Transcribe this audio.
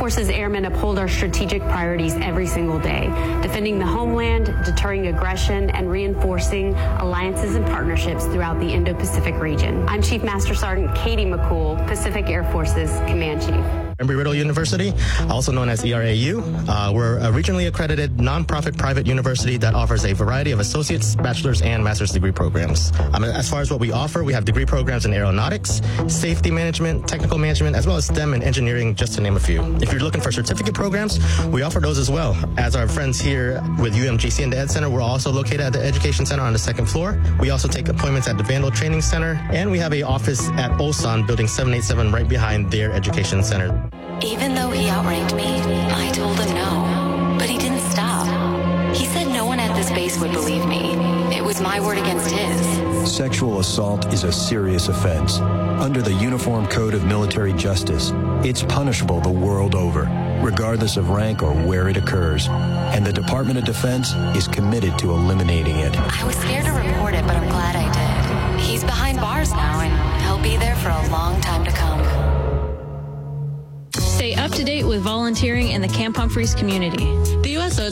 Force's airmen uphold our strategic priorities every single day, defending the homeland, deterring aggression, and reinforcing alliances and partnerships throughout the Indo-Pacific region. I'm Chief Master Sergeant Katie McCool, Pacific Air Force's Command Chief. Embry-Riddle University, also known as ERAU. We're a regionally accredited nonprofit private university that offers a variety of associate's, bachelor's, and master's degree programs. As far as what we offer, we have degree programs in aeronautics, safety management, technical management, as well as STEM and engineering, just to name a few. If you're looking for certificate programs, we offer those as well. As our friends here with UMGC and the Ed Center, we're also located at the Education Center on the second floor. We also take appointments at the Vandal Training Center, and we have an office at Ulsan, building 787, right behind their Education Center. Even though he outranked me, I told him no. But he didn't stop. He said no one at this base would believe me. It was my word against his. Sexual assault is a serious offense. Under the Uniform Code of Military Justice, it's punishable the world over, regardless of rank or where it occurs. And the Department of Defense is committed to eliminating it. I was scared to report it, but I'm glad I did. He's behind bars now, and he'll be there for a long time to come. Stay up to date with volunteering in the Camp Humphreys community. The U.S.